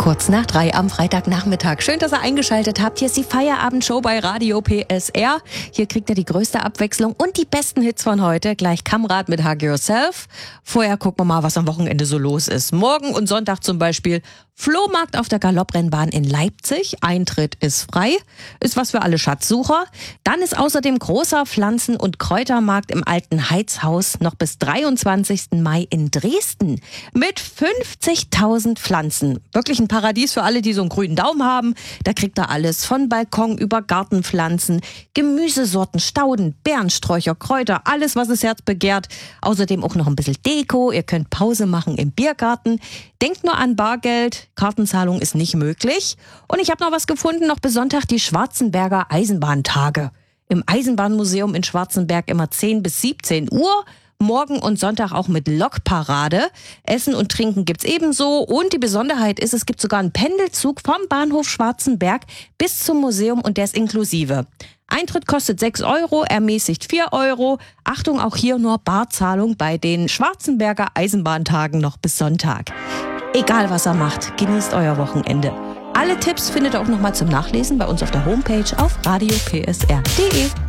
Kurz nach 3 am Freitagnachmittag. Schön, dass ihr eingeschaltet habt. Hier ist die Feierabendshow bei Radio PSR. Hier kriegt ihr die größte Abwechslung und die besten Hits von heute. Gleich Kamrat mit Hug Yourself. Vorher gucken wir mal, was am Wochenende so los ist. Morgen und Sonntag zum Beispiel Flohmarkt auf der Galopprennbahn in Leipzig. Eintritt ist frei. Ist was für alle Schatzsucher. Dann ist außerdem großer Pflanzen- und Kräutermarkt im alten Heizhaus noch bis 23. Mai in Dresden. Mit 50.000 Pflanzen. Wirklich ein Paradies für alle, die so einen grünen Daumen haben. Da kriegt ihr alles. Von Balkon über Gartenpflanzen, Gemüsesorten, Stauden, Beerensträucher, Kräuter. Alles, was das Herz begehrt. Außerdem auch noch ein bisschen Deko. Ihr könnt Pause machen im Biergarten. Denkt nur an Bargeld. Kartenzahlung ist nicht möglich. Und ich habe noch was gefunden, noch bis Sonntag die Schwarzenberger Eisenbahntage. Im Eisenbahnmuseum in Schwarzenberg immer 10 bis 17 Uhr. Morgen und Sonntag auch mit Lokparade. Essen und Trinken gibt's ebenso. Und die Besonderheit ist, es gibt sogar einen Pendelzug vom Bahnhof Schwarzenberg bis zum Museum und der ist inklusive. Eintritt kostet 6 Euro, ermäßigt 4 Euro. Achtung, auch hier nur Barzahlung bei den Schwarzenberger Eisenbahntagen noch bis Sonntag. Egal was ihr macht, genießt euer Wochenende. Alle Tipps findet ihr auch nochmal zum Nachlesen bei uns auf der Homepage auf radiopsr.de.